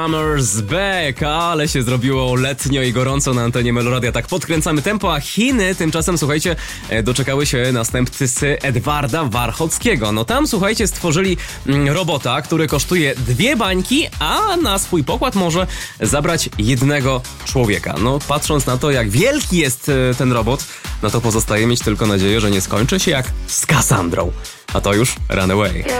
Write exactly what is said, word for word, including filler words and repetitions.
Summer's back, ale się zrobiło letnio i gorąco na antenie Meloradia. Tak podkręcamy tempo, a Chiny tymczasem, słuchajcie, doczekały się następcy Edwarda Warchockiego. No tam, słuchajcie, stworzyli robota, który kosztuje dwie bańki, a na swój pokład może zabrać jednego człowieka. No patrząc na to, jak wielki jest ten robot, no to pozostaje mieć tylko nadzieję, że nie skończy się jak z Cassandrą. A to już Runaway.